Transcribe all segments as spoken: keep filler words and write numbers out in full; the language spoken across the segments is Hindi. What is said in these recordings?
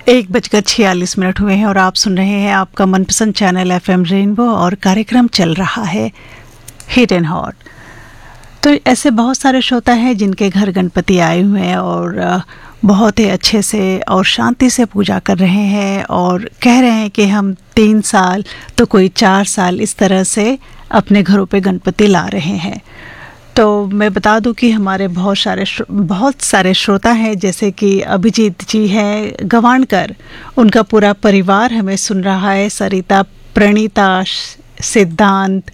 एक बजकर छियालीस मिनट हुए हैं और आप सुन रहे हैं आपका मनपसंद चैनल एफ एम रेनबो और कार्यक्रम चल रहा है हिट एंड हॉट। तो ऐसे बहुत सारे श्रोता हैं जिनके घर गणपति आए हुए हैं और बहुत ही अच्छे से और शांति से पूजा कर रहे हैं और कह रहे हैं कि हम तीन साल तो कोई चार साल इस तरह से अपने घरों पे गणपति ला रहे हैं। तो मैं बता दूं कि हमारे बहुत सारे बहुत सारे श्रोता हैं, जैसे कि अभिजीत जी हैं गवानकर, उनका पूरा परिवार हमें सुन रहा है। सरिता, प्रणीता, सिद्धांत,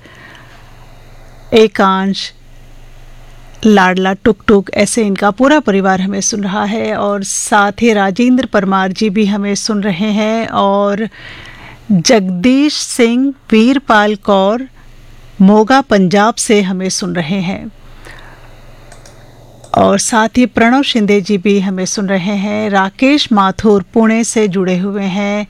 एकांश, लाडला, टुक टुक, ऐसे इनका पूरा परिवार हमें सुन रहा है। और साथ ही राजेंद्र परमार जी भी हमें सुन रहे हैं और जगदीश सिंह, वीरपाल कौर मोगा पंजाब से हमें सुन रहे हैं। और साथ ही प्रणव शिंदे जी भी हमें सुन रहे हैं। राकेश माथुर पुणे से जुड़े हुए हैं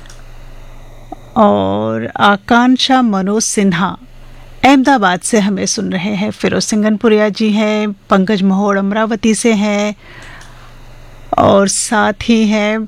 और आकांक्षा मनोज सिन्हा अहमदाबाद से हमें सुन रहे हैं। फिरोज सिंगनपुरिया जी हैं, पंकज महोड़ अमरावती से हैं और साथ ही हैं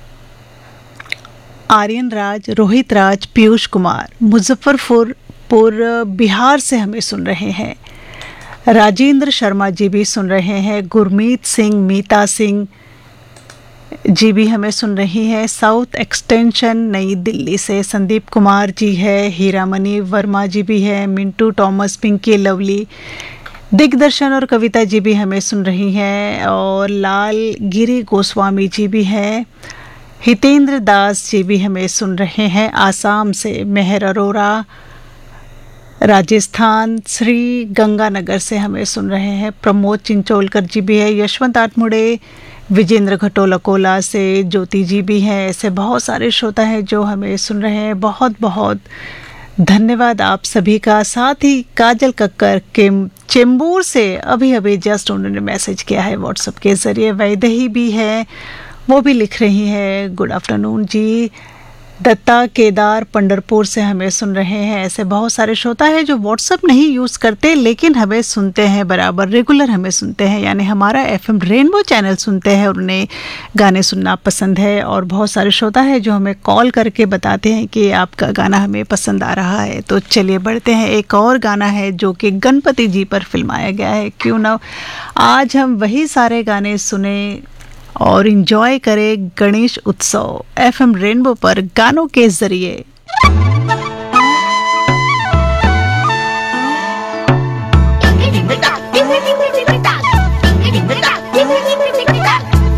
आर्यन राज, रोहित राज, पीयूष कुमार मुजफ्फरपुर बिहार से हमें सुन रहे हैं। राजेंद्र शर्मा जी भी सुन रहे हैं। गुरमीत सिंह, मीता सिंह जी भी हमें सुन रही हैं। साउथ एक्सटेंशन नई दिल्ली से संदीप कुमार जी है। हीरामणि वर्मा जी भी है। मिंटू टॉमस, पिंकी, लवली, दिग्दर्शन और कविता जी भी हमें सुन रही हैं और लाल गिरी गोस्वामी जी भी हैं। हितेंद्र दास जी भी हमें सुन रहे हैं आसाम से। मेहर अरोरा राजस्थान श्री गंगानगर से हमें सुन रहे हैं। प्रमोद चिंचोलकर जी भी है। यशवंत आठमुड़े विजेंद्र घटोलकोला से ज्योति जी भी हैं। ऐसे बहुत सारे श्रोता हैं जो हमें सुन रहे हैं। बहुत बहुत धन्यवाद आप सभी का। साथ ही काजल कक्कर के चेंबूर से अभी अभी जस्ट उन्होंने मैसेज किया है व्हाट्सएप के ज़रिए। वैदेही भी है, वो भी लिख रही हैं गुड आफ्टरनून जी। दत्ता केदार पंडरपुर से हमें सुन रहे हैं। ऐसे बहुत सारे श्रोता हैं जो व्हाट्सएप नहीं यूज़ करते लेकिन हमें सुनते हैं बराबर, रेगुलर हमें सुनते हैं, यानी हमारा एफएम रेनबो चैनल सुनते हैं और उन्हें गाने सुनना पसंद है। और बहुत सारे श्रोता हैं जो हमें कॉल करके बताते हैं कि आपका गाना हमें पसंद आ रहा है। तो चलिए बढ़ते हैं। एक और गाना है जो कि गणपति जी पर फिल्माया गया है। क्यों ना आज हम वही सारे गाने सुने और एंजॉय करें गणेश उत्सव एफएम रेनबो पर गानों के जरिए।